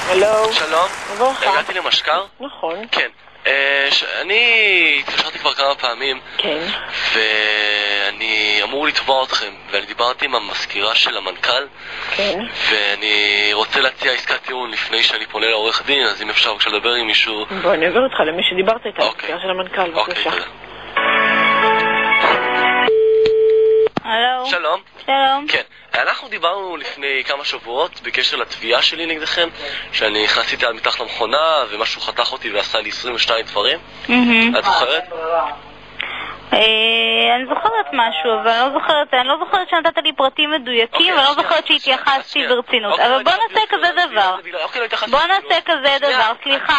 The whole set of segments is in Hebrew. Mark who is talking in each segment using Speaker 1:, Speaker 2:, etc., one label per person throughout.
Speaker 1: הלו.
Speaker 2: שלום.
Speaker 1: וברכה.
Speaker 2: הגעתי למשקר?
Speaker 1: נכון.
Speaker 2: כן. אני התקשרתי כבר כמה פעמים.
Speaker 1: כן.
Speaker 2: ואני אמור לתבוע אתכם, ואני דיברתי עם המזכירה של המנכ"ל.
Speaker 1: כן.
Speaker 2: ואני רוצה להציע עסקת טיעון לפני שאני פונה לעורך דין, אז אם אפשר בבקשה לדבר עם מישהו.
Speaker 1: בוא אני עובר אותך למי שדיברת איתה, המזכירה של המנכ"ל, בבקשה.
Speaker 2: תודה.
Speaker 3: הלו.
Speaker 2: שלום.
Speaker 3: שלום.
Speaker 2: כן, אנחנו דיברנו לפני כמה שבועות בקשר לתביעה שלי נגדכם, שאני נכנסתי על מתחת למכונה ומשהו חתך אותי ועשה לי 22 דברים. את זוכרת?
Speaker 3: אני זוכרת משהו, אבל אני לא זוכרת שנתת לי פרטים מדויקים, ואני לא זוכרת שהתייחסתי ברצינות. אבל בוא נעשה כזה דבר. בוא נעשה כזה דבר. סליחה,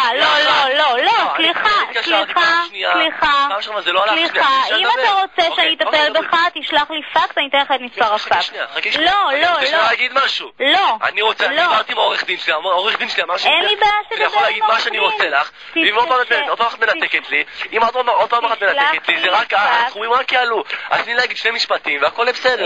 Speaker 3: סליחה, אם אתה רוצה שאני אטפל בך, תשלח לי פקס, אני אתן לך את מספר הפקס. לא.
Speaker 2: אני רוצה, אני דיברתי עם העורך דין שלי, העורך דין שלי אמר
Speaker 3: אין לי בעיה
Speaker 2: שאני יכול להגיד מה שאני רוצה לך, ואם עוד פעם אחת מנתקת לי, אם עוד פעם אחת מנתקת לי, זה רק הסכומים רק יעלו. אז תני להגיד שני משפטים והכל בסדר.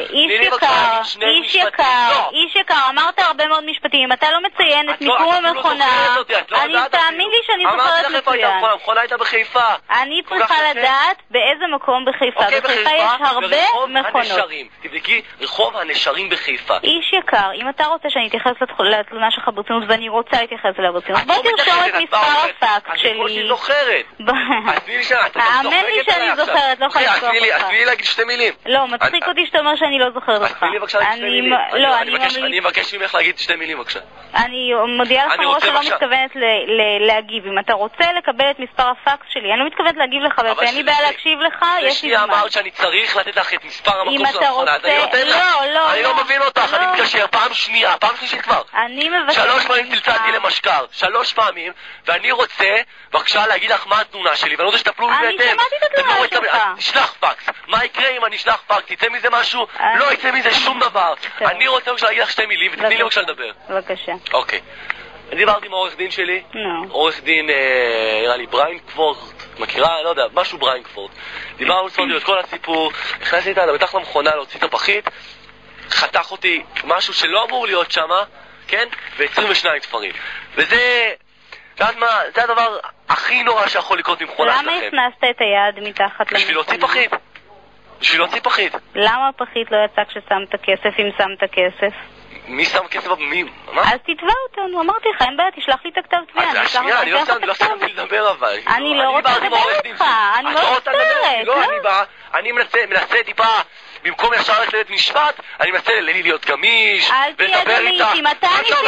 Speaker 3: איש יקר, אמרת הרבה מאוד משפטים. אם אתה לא מציין את מיקום המכונה, אני תאמין לי שאני זוכרת מצוין.
Speaker 2: המכונה הייתה בחיפה.
Speaker 3: אני צריכה לדעת באיזה מקום בחיפה. בחיפה יש הרבה מכונות.
Speaker 2: תבדקי רחוב הנשרים בחיפה.
Speaker 3: איש יקר, אם אתה רוצה שאני אתייחס לתלונה שלך ברצינות, ואני רוצה להתייחס אליה ברצינות, בוא תרשום את מספר הפקס שלי.
Speaker 2: אני חושב זוכרת.
Speaker 3: האמן לי שאני זוכרת, לא יכולה לשכוח אותך.
Speaker 2: אז תני לי להגיד שתי מילים.
Speaker 3: לא, מצחיק אותי שאתה אומר שאני לא זוכרת אותך.
Speaker 2: אז תני לי בבקשה להגיד שתי מילים. אני מבקש ממך להגיד שתי מילים בבקשה.
Speaker 3: אני מודיעה לך מראש שלא מתכוונת להגיב. אם אתה רוצה לקבל את מספר הפקס שלי, אני לא מתכוונת להגיב לך, ואין לי בעיה להקשיב לך, יש לי זמן.
Speaker 2: אמרת שאני צריך לתת לך את מספר המקום של המכונה, אז אני נותן לך.
Speaker 3: לא.
Speaker 2: אני לא מבין אותך, אני מתקשר פעם שנייה, פעם שלישית כבר.
Speaker 3: אני מבקש.
Speaker 2: 3 פעמים צלצלתי למשקר, 3 פעמים, ואני רוצה בבקשה להגיד לך מה התלונה שלי, ואני רוצה שתפלו בהתאם.
Speaker 3: אני שמעתי את התלונה שלך.
Speaker 2: תשלח פקס. מה יקרה אם אני אשלח פקס? יצא מזה משהו? לא יצא מזה שום דבר. אני רוצה בבקשה להגיד לך שתי מילים, ותתני לי בבקשה לדבר.
Speaker 3: בבקשה.
Speaker 2: אוקיי. אני דיברתי עם העורך דין שלי, עורך דין, נראה לי בריינקפורט, מכירה? לא יודע, משהו בריינקפורט. דיברנו את כל הסיפור, נכנסתי איתה, מתחת למכונה להוציא את הפחית, חתך אותי משהו שלא אמור להיות שם, כן? ו22 תפרים. וזה, יודעת מה, זה הדבר הכי נורא שיכול לקרות ממכונה שלכם.
Speaker 3: למה הכנסת את היד מתחת למכונה?
Speaker 2: בשביל להוציא פחית. בשביל להוציא פחית.
Speaker 3: למה הפחית לא יצא כששמת כסף, אם שמת כסף?
Speaker 2: מי שם כסף? מי? מה?
Speaker 3: אז תתבע אותנו, אמרתי לך, אין בעיה, תשלח לי את הכתב תביעה.
Speaker 2: אז שנייה, אני לא סיימתי לדבר אבל.
Speaker 3: אני לא רוצה לדבר איתך, אני לא רוצה.
Speaker 2: לא, אני בא, אני מנסה טיפה, במקום ישר ללכת לבית משפט, אני מנסה להיות גמיש,
Speaker 3: ולדבר איתה. אם אתה ניסית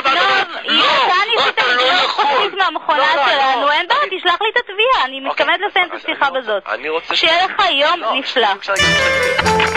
Speaker 3: לגנוב פחית מהמכונה שלנו, אין בעיה, תשלח לי את התביעה, אני מתכוונת לסיים את השיחה בזאת. שיהיה לך יום נפלא.